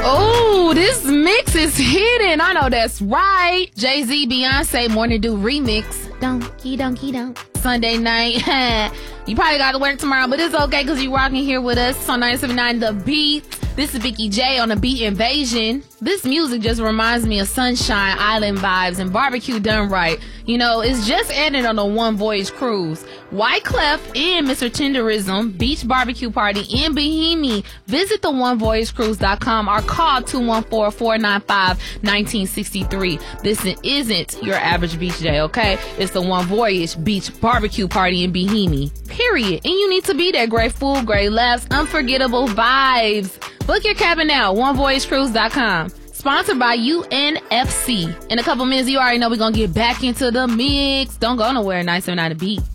Oh, this mix is hidden. I know that's right. Jay-Z, Beyonce, Morning Dew remix. Donkey, donkey, donk. Sunday night. You probably got to work tomorrow, but it's okay because you're rocking here with us on 979 The Beat. This is Vicky J on the Beat Invasion. This music just reminds me of Sunshine Island vibes and barbecue done right. You know, it's just ended on a One Voyage cruise. Wyclef and Mr. Tenderism, Beach Barbecue Party in Bahimi. Visit the onevoyagecruise.com or call 214-495-1963. This isn't your average beach day, okay? It's the One Voyage Beach Barbecue Party in Bahimi. Period. And you need to be there. Great food, great laughs, unforgettable vibes. Book your cabin now, onevoyagecruise.com. Sponsored by UNFC. In a couple minutes, you already know we're going to get back into the mix. Don't go nowhere. 979 The Beat.